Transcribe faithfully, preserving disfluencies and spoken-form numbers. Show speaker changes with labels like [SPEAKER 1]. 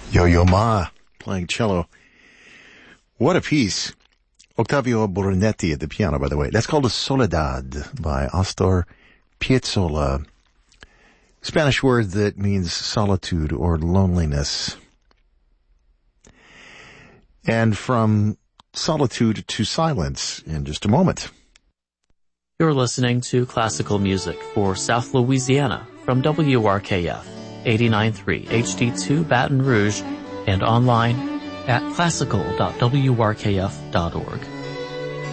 [SPEAKER 1] Yo-Yo Ma playing cello. What a piece. Octavio Brunetti at the piano, by the way. That's called a Soledad by Astor Piazzolla. Spanish word that means solitude or loneliness. And from solitude to silence in just a moment.
[SPEAKER 2] You're listening to classical music for South Louisiana from W R K F eighty-nine point three H D two Baton Rouge and online at classical dot w r k f dot org.